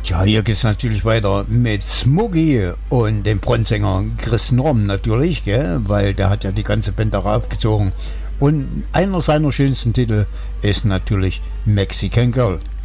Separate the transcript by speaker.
Speaker 1: Tja, hier geht's natürlich weiter mit Smokey und dem Frontsänger Chris Norm natürlich, gell? Weil der hat ja die ganze Band darauf gezogen. Und einer seiner schönsten Titel ist natürlich Mexican Girl.